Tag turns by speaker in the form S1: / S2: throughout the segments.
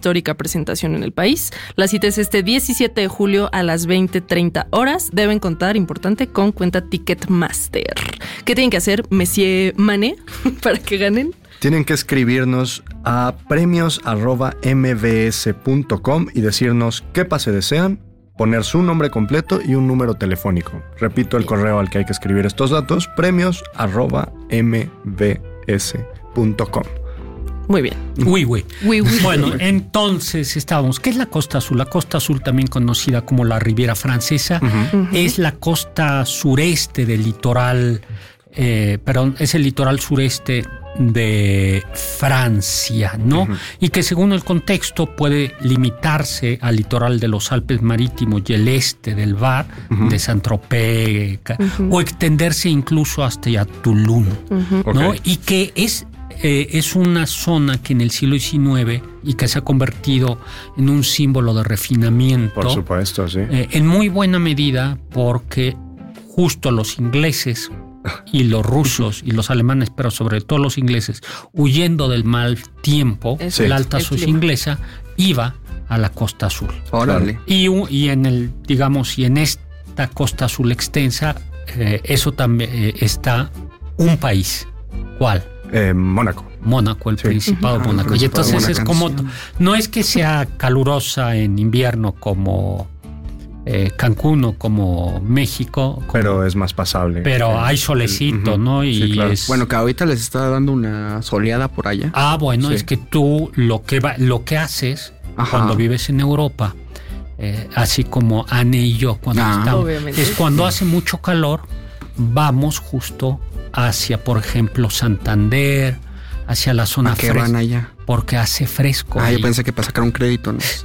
S1: histórica presentación en el país. La cita es este 17 de julio a las 20:30 horas. Deben contar, importante, con cuenta Ticketmaster. ¿Qué tienen que hacer, Monsieur Mané, para que ganen?
S2: Tienen que escribirnos a premios@mbs.com y decirnos qué pase desean, poner su nombre completo y un número telefónico. Repito el correo al que hay que escribir estos datos, premios@mbs.com.
S1: Muy bien.
S3: Oui. Bueno, entonces estábamos. ¿Qué es la Costa Azul? La Costa Azul, también conocida como la Riviera Francesa, es la costa sureste del litoral, es el litoral sureste de Francia, ¿no? Y que según el contexto puede limitarse al litoral de los Alpes Marítimos y el este del Var, de Saint-Tropez, o extenderse incluso hasta Toulon, ¿no? Y que es una zona que en el siglo XIX y que se ha convertido en un símbolo de refinamiento.
S2: Por supuesto, sí.
S3: En muy buena medida porque justo los ingleses y los rusos y los alemanes, pero sobre todo los ingleses, huyendo del mal tiempo, la alta inglesa, iba a la Costa Azul.
S4: Órale.
S3: Y en en esta Costa Azul extensa, eso también está un país. ¿Cuál? Mónaco, el Principado de Mónaco. Y entonces es como, no es que sea calurosa en invierno como Cancún o como México,
S2: pero es más pasable.
S3: Pero hay solecito, ¿no? Y
S4: sí, claro.
S3: es...
S4: Bueno, que ahorita les está dando una soleada por allá.
S3: Es que tú lo que haces cuando vives en Europa, así como Anne y yo cuando estamos, es cuando hace mucho calor, vamos justo hacia, por ejemplo, Santander, hacia la zona
S4: fresca. ¿A qué van allá?
S3: Porque hace fresco.
S4: Yo pensé que para sacar un crédito, no sé.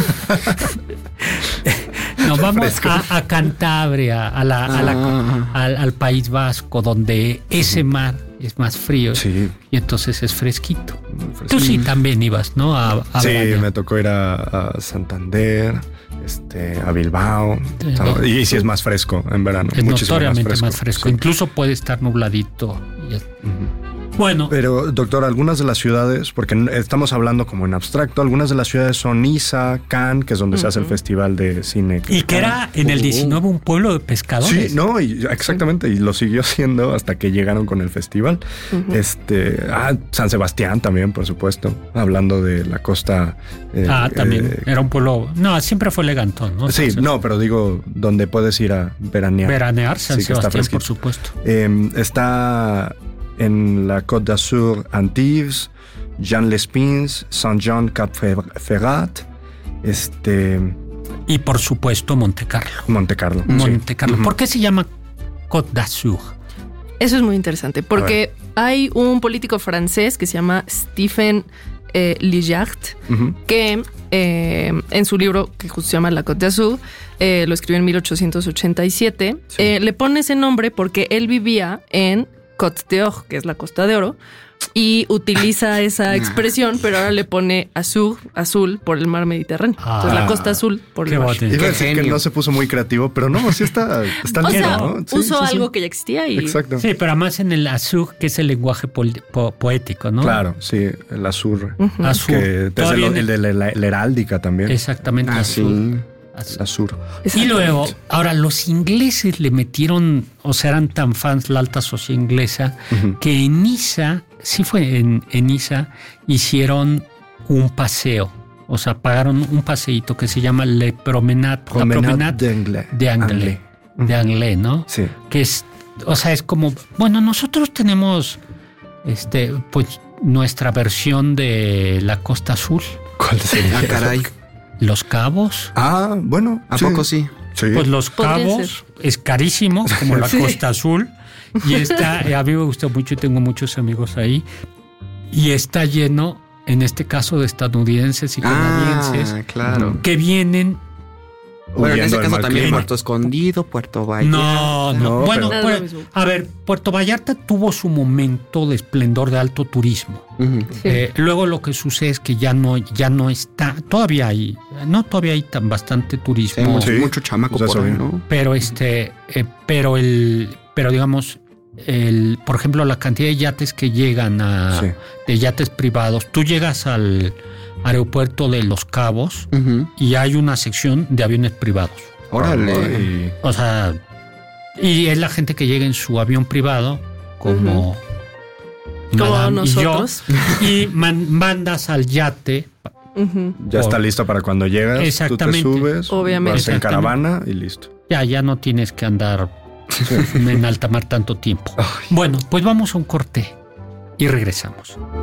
S3: No, vamos a Cantabria, al País Vasco, donde ese mar es más frío y entonces es fresquito. Tú sí también ibas, ¿no?
S2: Sí, me tocó ir a Santander, a Bilbao, y sí es más fresco en verano.
S3: Es notoriamente más fresco. Sí. Incluso puede estar nubladito. Bueno.
S2: Pero, doctor, algunas de las ciudades, porque estamos hablando como en abstracto, algunas de las ciudades son Niza, Cannes, que es donde se hace el festival de cine.
S3: Y que era en el 19 un pueblo de pescadores.
S2: Sí, exactamente, y lo siguió siendo hasta que llegaron con el festival. San Sebastián también, por supuesto, hablando de la costa.
S3: También, era un pueblo, siempre fue elegantón, ¿no?
S2: Sí, pero digo, donde puedes ir a veranear.
S3: Veranear, San Sebastián, por supuesto.
S2: Está en la Côte d'Azur, Antibes, Jean-les-Pins, Saint-Jean-Cap-Ferrat,
S3: y por supuesto Monte Carlo. ¿Por qué se llama Côte d'Azur?
S1: Eso es muy interesante, porque hay un político francés que se llama Stephen Lijart, que en su libro, que justo se llama La Côte d'Azur, lo escribió en 1887, le pone ese nombre porque él vivía en Côte d'Or, que es la Costa de Oro, y utiliza esa expresión, pero ahora le pone azul por el mar Mediterráneo. Entonces la Costa Azul por el mar.
S2: Iba a decir que no se puso muy creativo, pero no, sí está bien, ¿no?
S1: Usó algo que ya existía y...
S2: Exacto.
S3: Sí, pero además en el azur, que es el lenguaje poético, ¿no?
S2: Claro, sí, el azur.
S3: Azur.
S2: Que el de la heráldica también.
S3: Exactamente, azul.
S2: Azur.
S3: Y luego, ahora los ingleses le metieron, eran tan fans la alta sociedad inglesa, que en Niza, en Niza, hicieron un paseo. Pagaron un paseíto que se llama la Promenade de Anglais, ¿no?
S2: Sí.
S3: Que es, es como, nosotros tenemos, pues, nuestra versión de la Costa Azul.
S2: ¿Cuál sería?
S4: Caray.
S3: Los Cabos.
S2: Bueno.
S4: ¿A poco sí?
S3: Pues Los Cabos es carísimo, como la Costa Azul. Y a mí me gusta mucho y tengo muchos amigos ahí. Y está lleno, en este caso, de estadounidenses y canadienses que vienen.
S4: Bueno, en ese caso también Puerto Escondido, Puerto Vallarta.
S3: No. Bueno, Puerto Vallarta tuvo su momento de esplendor de alto turismo. Luego lo que sucede es que ya no está, todavía hay bastante turismo.
S4: Sí, mucho chamaco por ahí, ¿no?
S3: Pero digamos, por ejemplo, la cantidad de yates que llegan de yates privados. Tú llegas al Aeropuerto de Los Cabos, y hay una sección de aviones privados.
S4: ¡Órale!
S3: O sea, y es la gente que llega en su avión privado, como
S1: nosotros.
S3: Y mandas al yate.
S2: Ya está lista para cuando llegas.
S3: Exactamente.
S2: Tú te subes,
S1: obviamente.
S2: vas en caravana y listo.
S3: Ya no tienes que andar en alta mar tanto tiempo. Bueno, pues vamos a un corte y regresamos.